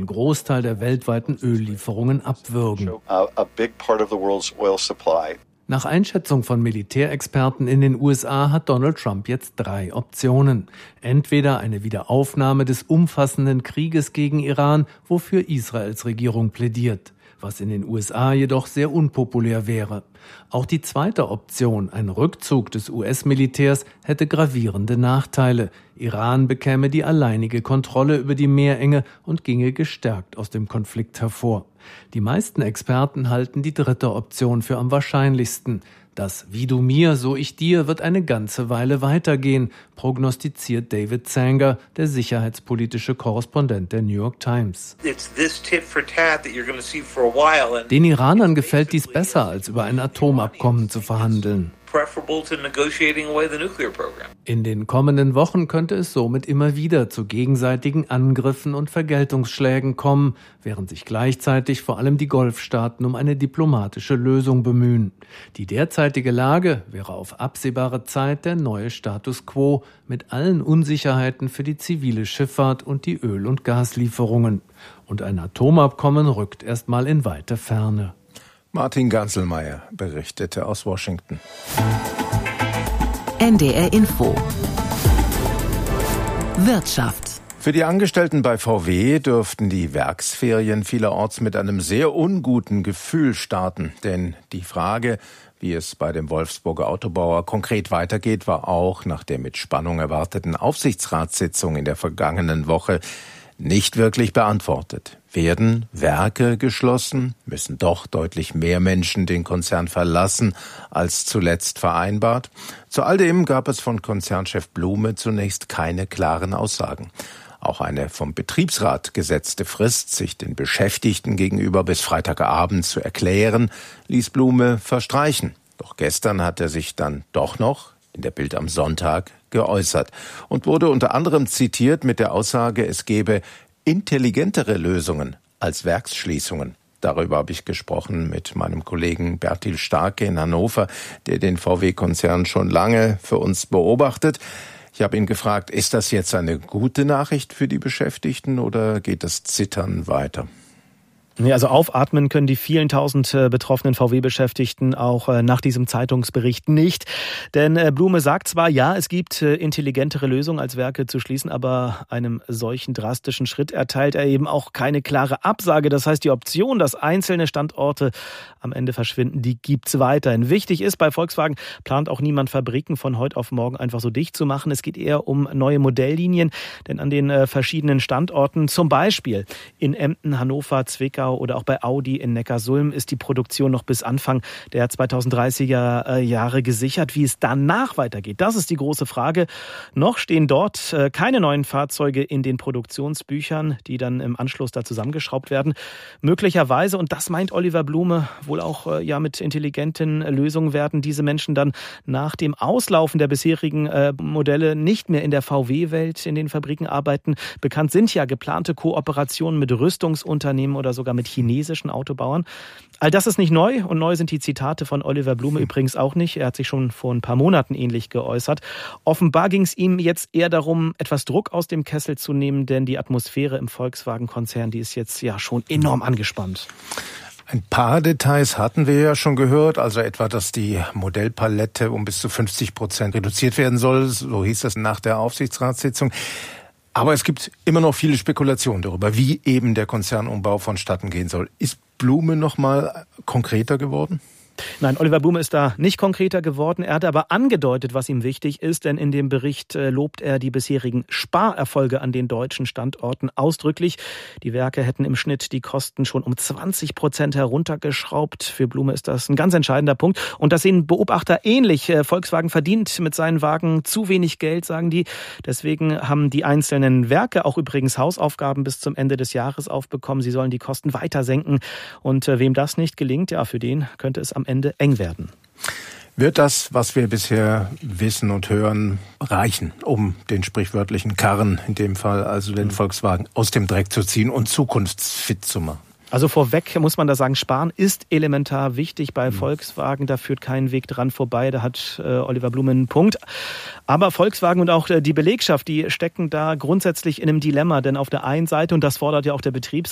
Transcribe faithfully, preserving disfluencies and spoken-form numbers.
einen Großteil der weltweiten Öllieferungen abwürgen. Nach Einschätzung von Militärexperten in den U S A hat Donald Trump jetzt drei Optionen. Entweder eine Wiederaufnahme des umfassenden Krieges gegen Iran, wofür Israels Regierung plädiert, was in den U S A jedoch sehr unpopulär wäre. Auch die zweite Option, ein Rückzug des U S-Militärs, hätte gravierende Nachteile. Iran bekäme die alleinige Kontrolle über die Meerenge und ginge gestärkt aus dem Konflikt hervor. Die meisten Experten halten die dritte Option für am wahrscheinlichsten. Das "Wie du mir, so ich dir" wird eine ganze Weile weitergehen, prognostiziert David Sanger, der sicherheitspolitische Korrespondent der New York Times. Den Iranern gefällt dies besser, als über ein Atomabkommen zu verhandeln. In den kommenden Wochen könnte es somit immer wieder zu gegenseitigen Angriffen und Vergeltungsschlägen kommen, während sich gleichzeitig vor allem die Golfstaaten um eine diplomatische Lösung bemühen. Die derzeitige Lage wäre auf absehbare Zeit der neue Status quo mit allen Unsicherheiten für die zivile Schifffahrt und die Öl- und Gaslieferungen. Und ein Atomabkommen rückt erstmal in weite Ferne. Martin Ganselmeier berichtete aus Washington. N D R Info. Wirtschaft. Für die Angestellten bei V W dürften die Werksferien vielerorts mit einem sehr unguten Gefühl starten. Denn die Frage, wie es bei dem Wolfsburger Autobauer konkret weitergeht, war auch nach der mit Spannung erwarteten Aufsichtsratssitzung in der vergangenen Woche nicht wirklich beantwortet. Werden Werke geschlossen? Müssen doch deutlich mehr Menschen den Konzern verlassen als zuletzt vereinbart? Zu all dem gab es von Konzernchef Blume zunächst keine klaren Aussagen. Auch eine vom Betriebsrat gesetzte Frist, sich den Beschäftigten gegenüber bis Freitagabend zu erklären, ließ Blume verstreichen. Doch gestern hat er sich dann doch noch in der Bild am Sonntag geäußert und wurde unter anderem zitiert mit der Aussage, es gebe intelligentere Lösungen als Werksschließungen. Darüber habe ich gesprochen mit meinem Kollegen Bertil Starke in Hannover, der den V W-Konzern schon lange für uns beobachtet. Ich habe ihn gefragt, ist das jetzt eine gute Nachricht für die Beschäftigten oder geht das Zittern weiter? Nee, also aufatmen können die vielen tausend äh, betroffenen V W-Beschäftigten auch äh, nach diesem Zeitungsbericht nicht. Denn äh, Blume sagt zwar, ja, es gibt äh, intelligentere Lösungen als Werke zu schließen, aber einem solchen drastischen Schritt erteilt er eben auch keine klare Absage. Das heißt, die Option, dass einzelne Standorte am Ende verschwinden, die gibt's weiterhin. Wichtig ist, bei Volkswagen plant auch niemand Fabriken von heute auf morgen einfach so dicht zu machen. Es geht eher um neue Modelllinien, denn an den äh, verschiedenen Standorten, zum Beispiel in Emden, Hannover, Zwickau, oder auch bei Audi in Neckarsulm ist die Produktion noch bis Anfang der zweitausenddreißiger Jahre gesichert. Wie es danach weitergeht, das ist die große Frage. Noch stehen dort keine neuen Fahrzeuge in den Produktionsbüchern, die dann im Anschluss da zusammengeschraubt werden. Möglicherweise, und das meint Oliver Blume, wohl auch ja mit intelligenten Lösungen werden diese Menschen dann nach dem Auslaufen der bisherigen Modelle nicht mehr in der V W-Welt in den Fabriken arbeiten. Bekannt sind ja geplante Kooperationen mit Rüstungsunternehmen oder sogar mit chinesischen Autobauern. All das ist nicht neu und neu sind die Zitate von Oliver Blume übrigens auch nicht. Er hat sich schon vor ein paar Monaten ähnlich geäußert. Offenbar ging es ihm jetzt eher darum, etwas Druck aus dem Kessel zu nehmen, denn die Atmosphäre im Volkswagen-Konzern, die ist jetzt ja schon enorm angespannt. Ein paar Details hatten wir ja schon gehört, also etwa, dass die Modellpalette um bis zu fünfzig Prozent reduziert werden soll, so hieß das nach der Aufsichtsratssitzung. Aber es gibt immer noch viele Spekulationen darüber, wie eben der Konzernumbau vonstatten gehen soll. Ist Blume noch mal konkreter geworden? Nein, Oliver Blume ist da nicht konkreter geworden. Er hat aber angedeutet, was ihm wichtig ist, denn in dem Bericht äh, lobt er die bisherigen Sparerfolge an den deutschen Standorten ausdrücklich. Die Werke hätten im Schnitt die Kosten schon um zwanzig Prozent heruntergeschraubt. Für Blume ist das ein ganz entscheidender Punkt. Und das sehen Beobachter ähnlich. Äh, Volkswagen verdient mit seinen Wagen zu wenig Geld, sagen die. Deswegen haben die einzelnen Werke auch übrigens Hausaufgaben bis zum Ende des Jahres aufbekommen. Sie sollen die Kosten weiter senken. Und äh, wem das nicht gelingt, ja, für den könnte es am Ende eng werden. Wird das, was wir bisher wissen und hören, reichen, um den sprichwörtlichen Karren, in dem Fall also den Volkswagen, aus dem Dreck zu ziehen und zukunftsfit zu machen? Also vorweg muss man da sagen, Sparen ist elementar wichtig bei Volkswagen. Da führt kein Weg dran vorbei. Da hat äh, Oliver Blume einen Punkt. Aber Volkswagen und auch äh, die Belegschaft, die stecken da grundsätzlich in einem Dilemma. Denn auf der einen Seite, und das fordert ja auch der Betriebsrat,